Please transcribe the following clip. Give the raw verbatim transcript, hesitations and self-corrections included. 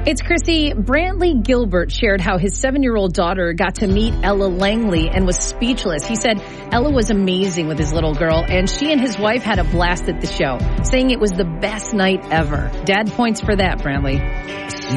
It's Chrissy. Brantley Gilbert shared how his seven-year-old daughter got to meet Ella Langley and was speechless. He said Ella was amazing with his little girl, and she and his wife had a blast at the show, saying it was the best night ever. Dad points for that, Brantley.